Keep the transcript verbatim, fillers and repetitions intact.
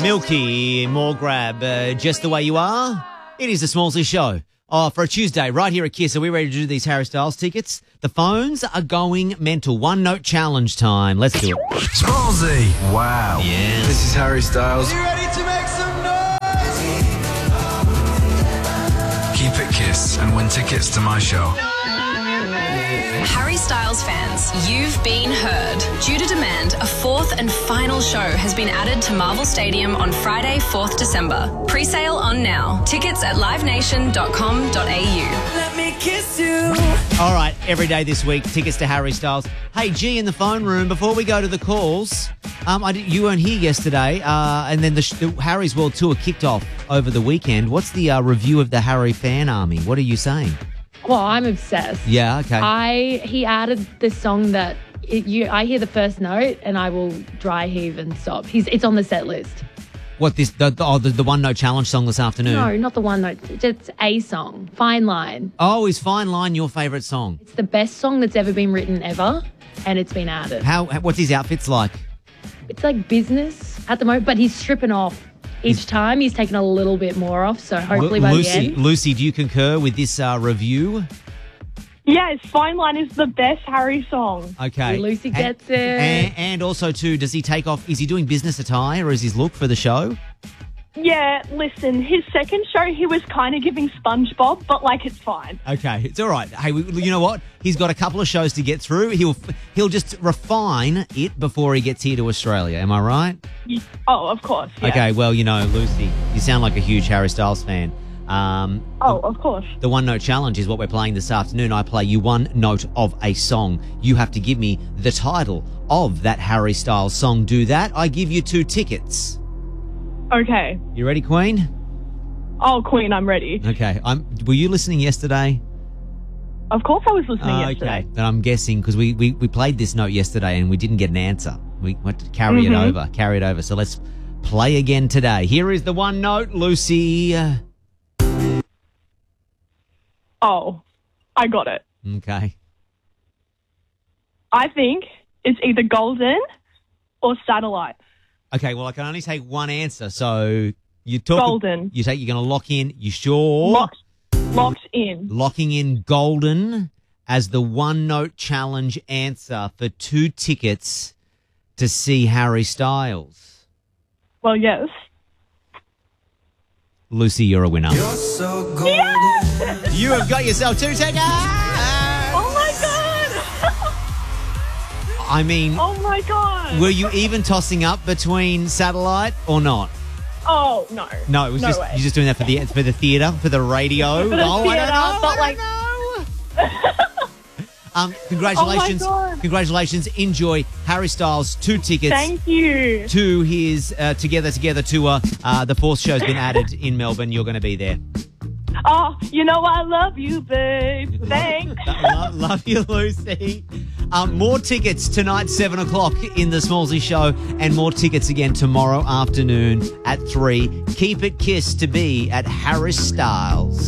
Milky, more grab, uh, just the way you are. It is the Smallsy Show. Oh, for a Tuesday, right here at Kiss. Are we ready to do these Harry Styles tickets? The phones are going mental. One note challenge time. Let's do it. Smallsy. Wow. Yeah. This is Harry Styles. You ready to make some noise? Keep it Kiss and win tickets to my show. Harry Styles fans, you've been heard. Due to demand, a fourth and final show has been added to Marvel Stadium on Friday, fourth December. Pre-sale on now. Tickets at live nation dot com dot a u. Let me kiss you. All right, every day this week, tickets to Harry Styles. Hey, G, in the phone room, before we go to the calls, um, I did, you weren't here yesterday, uh, and then the, the Harry's World Tour kicked off over the weekend. What's the uh, review of the Harry fan army? What are you saying? Well, I'm obsessed. Yeah, okay. I he added this song that it, you. I hear the first note and I will dry heave and stop. He's it's on the set list. What this the the, oh, the, the one note challenge song this afternoon? No, not the one note. It's a song. Fine Line. Oh, is Fine Line your favourite song? It's the best song that's ever been written ever, and it's been added. How? What's his outfits like? It's like business at the moment, but he's stripping off each time. He's taking a little bit more off, so hopefully by Lucy, the end. Lucy, do you concur with this uh, review? Yes, Fine Line is the best Harry song. Okay. Lucy And- gets it. And, and also, too, does he take off? Is he doing business attire or is his look for the show? Yeah, listen, his second show he was kind of giving SpongeBob, but like it's fine. Okay, it's all right. Hey, we, you know what? He's got a couple of shows to get through. He'll he'll just refine it before he gets here to Australia. Am I right? Oh, of course. Yeah. Okay. Well, you know, Lucy, you sound like a huge Harry Styles fan. Um, Oh, of course. the one note challenge is what we're playing this afternoon. I play you one note of a song. You have to give me the title of that Harry Styles song. Do that. I give you two tickets. Okay. You ready, Queen? Oh, Queen, I'm ready. Okay. I'm. Were you listening yesterday? Of course I was listening Oh, yesterday. okay. Then I'm guessing because we, we, we played this note yesterday and we didn't get an answer. We went to carry Mm-hmm. it over, carry it over. So let's play again today. Here is the one note, Lucy. Uh, Oh, I got it. Okay. I think it's either Golden or Satellite. Okay. Well, I can only take one answer. So you talk. Golden. You say you're going to lock in. You sure? Locked, locked in. Locking in Golden as the one note challenge answer for two tickets to see Harry Styles. Well, yes. Lucy, you're a winner. You're so golden. Yes! You have got yourself two tickets. Oh, my God. I mean, Oh, my God. were you even tossing up between Satellite or not? Oh, no. No, it was No just way. you're just doing that for the for the theatre, for the radio. For the oh, theatre, I don't know, but, I don't know. um, congratulations, Oh my God. congratulations! Enjoy Harry Styles two tickets Thank you. to his uh, Together Together tour. Uh, the fourth show's been added in Melbourne. You're going to be there. Oh, you know I love you, babe. Thanks. love, love you, Lucy. Um, more tickets tonight, seven o'clock in the Smallsy Show, and more tickets again tomorrow afternoon at three. Keep it Kiss to be at Harry Styles.